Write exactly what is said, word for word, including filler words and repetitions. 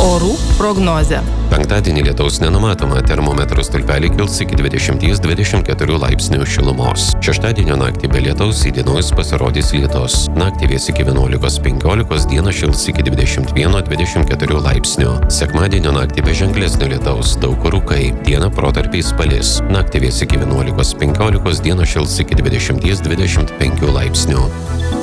Orų prognozė. Penktadienį lietaus nenumatoma, termometrų stulpelį kils iki dvidešimt dvidešimt keturių laipsnių šilumos. Šeštadienio naktį be lietaus įdienojus pasirodys lietus. Naktį vės iki vienuolikos penkiolikos, dieną šils iki dvidešimt vieno dvidešimt keturių laipsnių. Sekmadienio naktį be ženklesnio lietaus, daug kur rūkai, dieną protarpiais palis. Naktį vės iki vienuolikos penkiolikos, dieną šils iki dvidešimt dvidešimt penkių laipsnių.